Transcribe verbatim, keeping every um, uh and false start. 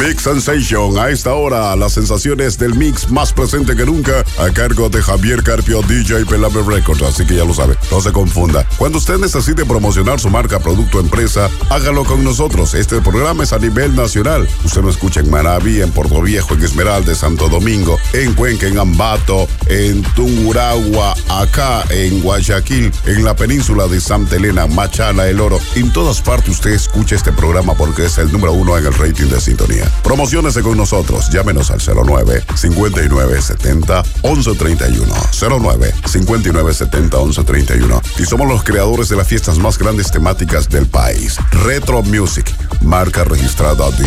Mix Sensation, a esta hora las sensaciones del mix más presente que nunca, a cargo de Javier Carpio, D J Pelame Records, así que ya lo sabe, no se confunda. Cuando usted necesite promocionar su marca, producto, empresa, hágalo con nosotros. Este programa es a nivel nacional. Usted lo escucha en Manaví, en Puerto Viejo, en Esmeralda, Santo Domingo, en Cuenca, en Ambato, en Tungurahua, acá en Guayaquil, en la península de Santa Elena, Machala, El Oro. En todas partes usted escucha este programa porque es el número uno en el rating de sintonía. Promociónese con nosotros. Llámenos al cero nueve, cincuenta y nueve, setenta, once treinta y uno. cero nueve, cincuenta y nueve, setenta, once treinta y uno. Y somos los creadores de las fiestas más grandes temáticas del país. Retro Music, marca registrada